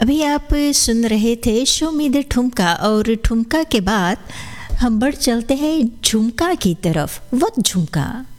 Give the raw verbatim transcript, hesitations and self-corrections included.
अभी आप सुन रहे थे शो मी द ठुमका, और ठुमका के बाद हम बढ़ चलते हैं झुमका की तरफ। वह झुमका